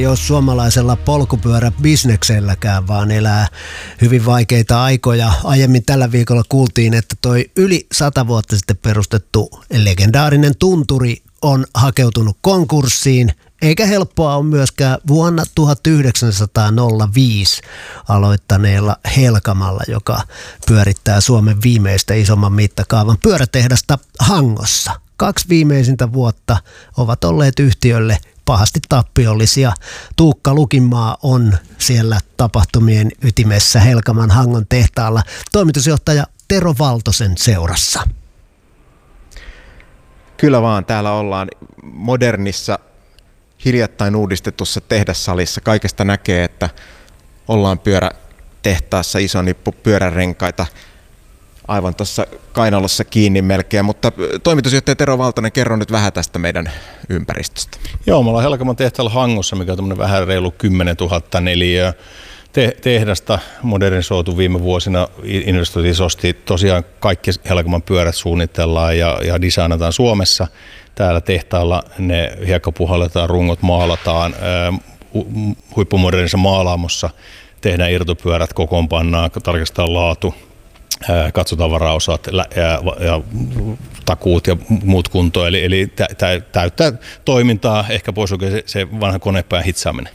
Ei ole suomalaisella polkupyöräbisnekselläkään, vaan elää hyvin vaikeita aikoja. Aiemmin tällä viikolla kuultiin, että toi yli 100 vuotta sitten perustettu legendaarinen tunturi on hakeutunut konkurssiin, eikä helppoa ole myöskään vuonna 1905 aloittaneella Helkamalla, joka pyörittää Suomen viimeistä isomman mittakaavan pyörätehdasta Hangossa. 2 viimeisintä vuotta ovat olleet yhtiölle pahasti tappiollisia. Tuukka Lukinmaa on siellä tapahtumien ytimessä Helkaman Hangon tehtaalla. Toimitusjohtaja Tero Valtosen seurassa. Kyllä vaan, täällä ollaan modernissa, hiljattain uudistetussa tehdassalissa. Kaikesta näkee, että ollaan pyörätehtaassa, iso nippu pyörärenkaita aivan tuossa kainalossa kiinni melkein, mutta toimitusjohtaja Tero Valtonen, kerro nyt vähän tästä meidän ympäristöstä. Joo, me ollaan Helkaman tehtaalla Hangossa, mikä on tämmöinen vähän reilu 10 000 neliöä tehdasta, modernisoitu viime vuosina, investoitiin isosti. Tosiaan kaikki Helkaman pyörät suunnitellaan ja designataan Suomessa. Täällä tehtaalla ne hiekkapuhalletaan, rungot maalataan, huippumodernissa maalaamossa tehdään irtopyörät, kokoonpannaan, tarkastetaan laatu, katsotaan varaosat ja takuut ja muut kuntoon. Eli täyttää toimintaa, ehkä pois oikein se vanha konepään hitsaaminen.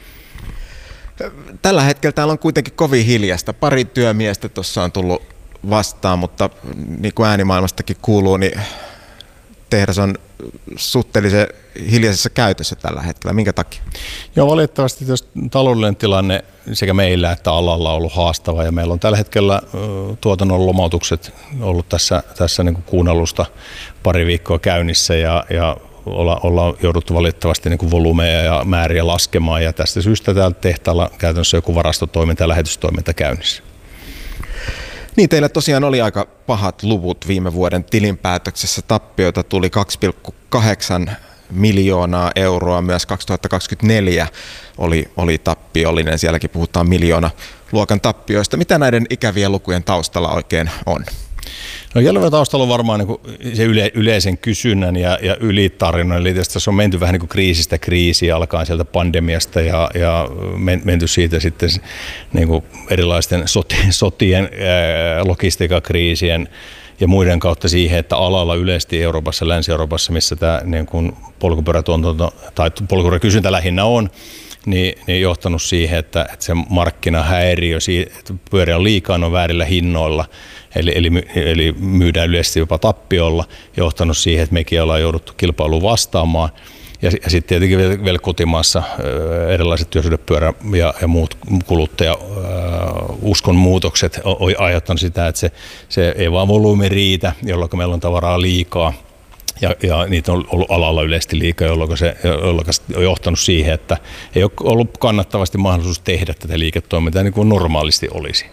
Tällä hetkellä täällä on kuitenkin kovin hiljasta. Pari työmiestä tuossa on tullut vastaan, mutta niin kuin äänimaailmastakin kuuluu, niin tehdas on suhteellisen hiljaisessa käytössä tällä hetkellä. Minkä takia? Joo, valitettavasti taloudellinen tilanne sekä meillä että alalla on ollut haastava, ja meillä on tällä hetkellä tuotannon lomautukset ollut tässä niin kuin kuun alusta pari viikkoa käynnissä, ja ollaan jouduttu valitettavasti niin kuin volyymeja ja määriä laskemaan, ja tästä syystä täällä tehtaalla käytännössä joku varastotoiminta ja lähetystoiminta käynnissä. Niin, teillä tosiaan oli aika pahat luvut viime vuoden tilinpäätöksessä. Tappioita tuli 2,8 miljoonaa euroa. Myös 2024 oli tappiollinen. Sielläkin puhutaan miljoonaluokan tappioista. Mitä näiden ikävien lukujen taustalla oikein on? No Jelveen taustalla on varmaan niin kuin se yleisen kysynnän ja ylitarjonnan, eli tässä on menty vähän niin kuin kriisistä kriisiin, alkaen sieltä pandemiasta ja menty siitä sitten niin kuin erilaisten sotien, logistiikkakriisien ja muiden kautta siihen, että alalla yleisesti Euroopassa, Länsi-Euroopassa, missä tämä niin kuin polkupyörätuotanto tai polkupyöräkysyntä lähinnä on, niin johtanut siihen, että se markkinahäiriö, että pyöriä on liikaa, on väärillä hinnoilla, eli myydään yleisesti jopa tappiolla, johtanut siihen, että mekin ollaan jouduttu kilpailuun vastaamaan. Ja sitten tietenkin vielä kotimaassa erilaiset työsuhdepyörä ja muut kuluttaja-uskon muutokset on aiheuttanut sitä, että se ei vaan volyymi riitä, jolloin meillä on tavaraa liikaa. Ja niitä on ollut alalla yleisesti liikaa, jolloin se on johtanut siihen, että ei ole ollut kannattavasti mahdollisuus tehdä tätä liiketoimintaa niin kuin normaalisti olisi.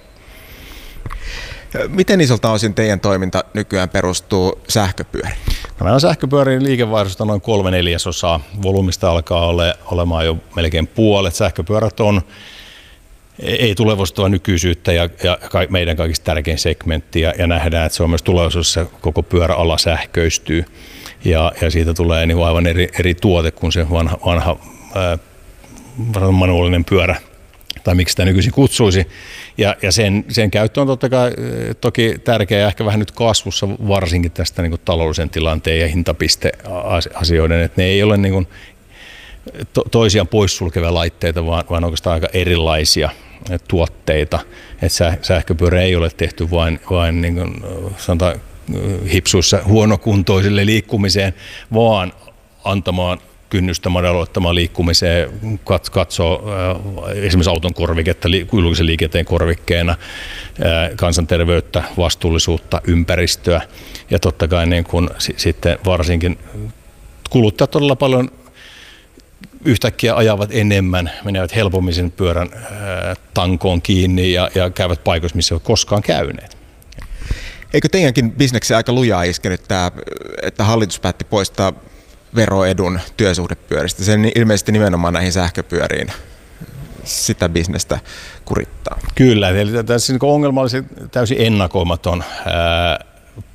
Miten isolta osin teidän toiminta nykyään perustuu sähköpyöriin? No, meillä on sähköpyörien liikevaihdosta noin 3/4. Volyymista alkaa olemaan jo melkein puolet. Sähköpyörät ei tulevaisuutta nykyisyyttä ja meidän kaikista tärkein segmentti, ja nähdään, että se on myös tulevaisuudessa koko pyöräala sähköistyy, ja siitä tulee niin aivan eri tuote kuin se vanha manuaalinen pyörä, tai miksi sitä nykyisin kutsuisi, ja sen käyttö on toki tärkeä ja ehkä vähän nyt kasvussa, varsinkin tästä niin kuin taloudellisen tilanteen ja hintapisteasioiden, että ne ei ole niin kuin toisiaan poissulkevia laitteita, vaan oikeastaan aika erilaisia tuotteita. Että sähköpyörä ei ole tehty vain niin kuin sanotaan hipsuissa huonokuntoisille liikkumiseen, vaan antamaan kynnystä madalloittamaan liikkumiseen, katsoo esimerkiksi auton korviketta julkisen liikenteen korvikkeena, kansanterveyttä, vastuullisuutta, ympäristöä, ja totta kai niin kun sitten varsinkin kuluttajat todella paljon yhtäkkiä ajavat enemmän, menevät helpommin sen pyörän tankoon kiinni ja käyvät paikoissa, missä ei ole koskaan käyneet. Eikö teidänkin bisnekseen aika lujaa iskenyt tämä, että hallitus päätti poistaa veroedun työsuhdepyöristä? Se ilmeisesti nimenomaan näihin sähköpyöriin sitä bisnestä kurittaa. Kyllä, eli tässä ongelma olisi täysin ennakoimaton.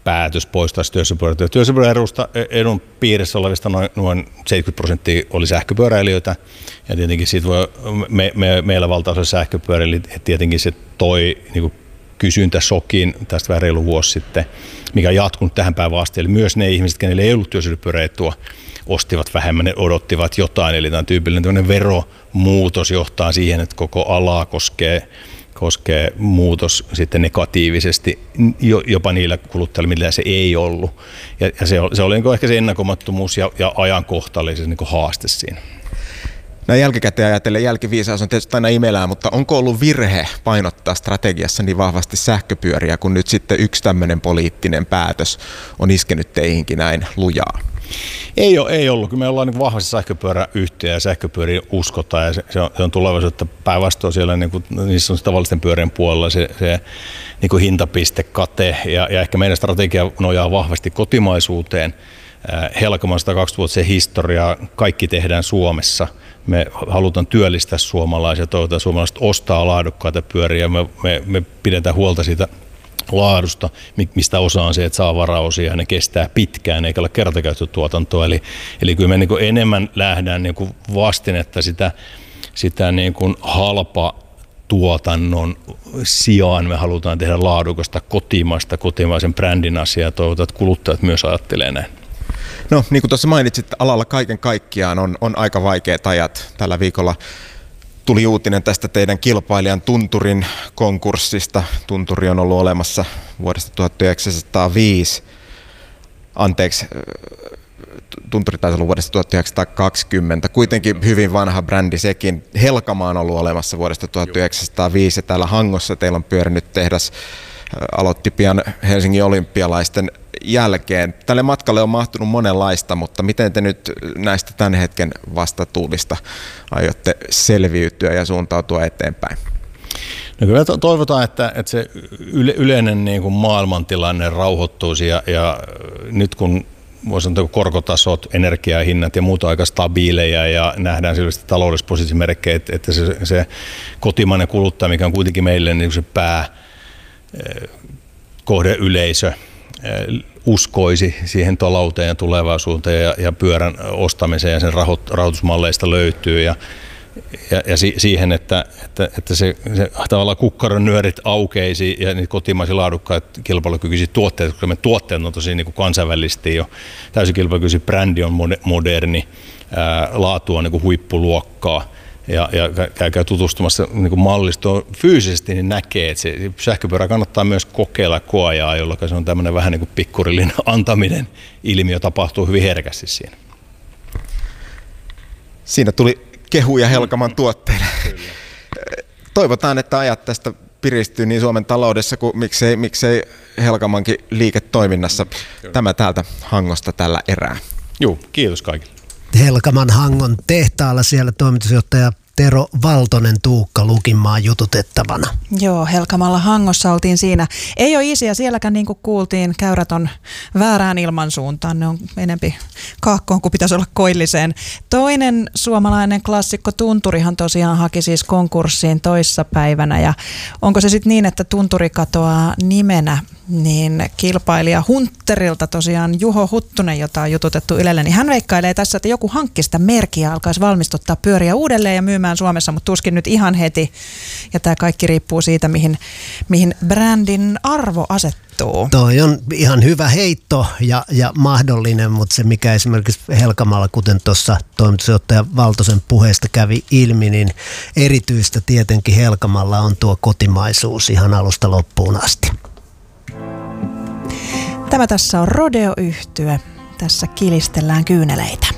päätös poistaa työssäpyöräilyä. Työssäpyöräilyn piirissä olevista noin 70% oli sähköpyöräilijöitä, ja tietenkin siitä meillä valtaosa sähköpyöräilijöitä, tietenkin se toi niin kysyntäsokin tästä vähän reilu vuosi sitten, mikä on jatkunut tähän päivään asti. Eli myös ne ihmiset, kenelle ei ollut työssäpyöräetua, ostivat vähemmän, ne odottivat jotain. Eli tämä on tyypillinen veromuutos johtaa siihen, että koko alaa koskee muutos sitten negatiivisesti jopa niillä kuluttajilla, millä se ei ollut. Ja se oli niin ehkä se ennakoimattomuus ja ajankohta oli se niin haaste siinä. Näin jälkikäteen ajatellen jälkiviisaus on tietysti aina imelää, mutta onko ollut virhe painottaa strategiassa niin vahvasti sähköpyöriä, kun nyt sitten yksi tämmöinen poliittinen päätös on iskenyt teihinkin näin lujaa? Ei ollut. Kyllä me ollaan niin vahvasti sähköpyöräyhtiö ja sähköpyöriä uskotaan, ja se on tulevaisuutta. Päinvastoin siellä niissä on tavallisten pyörien puolella se niin hintapistekate, ja ehkä meidän strategia nojaa vahvasti kotimaisuuteen. Helkaman 102-vuotisen historiaa, kaikki tehdään Suomessa. Me halutaan työllistää suomalaisia, toivotaan suomalaiset ostaa laadukkaita pyöriä, me pidetään huolta siitä laadusta, mistä osa on se, että saa varaosia ja ne kestää pitkään eikä ole kertakäyttötuotantoa. Eli kyllä me niin kuin enemmän lähdään niin kuin vastinetta sitä niin kuin halpa tuotannon sijaan me halutaan tehdä laadukasta kotimaisen brändin asiaa. Toivotaan, että kuluttajat myös ajattelee näin. No, niin kuin tuossa mainitsit, alalla kaiken kaikkiaan on aika vaikeat ajat. Tällä viikolla tuli uutinen tästä teidän kilpailijan Tunturin konkurssista. Tunturi on ollut olemassa vuodesta 1905. Tunturi taisi olla vuodesta 1920. Kuitenkin hyvin vanha brändi sekin. Helkama on ollut olemassa vuodesta 1905 ja täällä Hangossa teillä on pyörinyt tehdas. Aloitti pian Helsingin olympialaisten jälkeen. Tälle matkalle on mahtunut monenlaista, mutta miten te nyt näistä tämän hetken vastatuulista aiotte selviytyä ja suuntautua eteenpäin? No kyllä toivotaan, että se yleinen niin kuin maailmantilanne rauhoittuisi ja nyt kun korkotasot, energiahinnat ja muuta aika stabiileja ja nähdään selvästi taloudellisessa positiivisia merkkejä, että se kotimainen kuluttaja, mikä on kuitenkin meille niin se kohdeyleisö, uskoisi siihen talouteen ja tulevaisuuteen ja pyörän ostamiseen ja sen rahoitusmalleista löytyy ja siihen, että se tavallaan kukkaron nyörit aukeisi ja niitä kotimaisia laadukkaita kilpailukykyisiä tuotteita, koska me tuotteet on tosi niin kansainvälisesti jo täysin kilpailukykyisiä, brändi on moderni, laatu on niin huippuluokkaa. Ja käykää tutustumassa niin mallistoon fyysisesti, niin näkee, että se sähköpyörä kannattaa myös kokeilla koeajaa, jolloin se on tämmöinen vähän niin kuin pikkurillinen antaminen ilmiö, tapahtuu hyvin herkästi siinä. Siinä tuli kehuja Helkaman tuotteille. Toivotaan, että ajat tästä piristyy niin Suomen taloudessa kuin miksei Helkamankin liiketoiminnassa. Tämä täältä Hangosta tällä erää. Joo, kiitos kaikille. Helkaman Hangon tehtaalla siellä toimitusjohtaja Tero Valtonen Tuukka Lukinmaan jututettavana. Joo, Helkamalla Hangossa oltiin siinä. Ei ole easy, ja sielläkään niin kuin kuultiin, käyrät on väärään ilmansuuntaan. Ne on enempi kaakkoon, kun pitäisi olla koilliseen. Toinen suomalainen klassikko Tunturihan tosiaan haki siis konkurssiin toissapäivänä. Ja onko se sitten niin, että Tunturi katoaa nimenä, niin kilpailija Hunterilta tosiaan Juho Huttunen, jota on jututettu Ylelle, niin hän veikkailee tässä, että joku hankki sitä merkkiä, alkaisi valmistuttaa pyöriä uudelleen ja myymään Suomessa, mutta tuskin nyt ihan heti. Ja tämä kaikki riippuu siitä, mihin brändin arvo asettuu. Toi on ihan hyvä heitto ja mahdollinen, mutta se mikä esimerkiksi Helkamalla, kuten tuossa toimitusjohtaja Valtosen puheesta kävi ilmi, niin erityistä tietenkin Helkamalla on tuo kotimaisuus ihan alusta loppuun asti. Tämä tässä on Rodeo-yhtye. Tässä kilistellään kyyneleitä.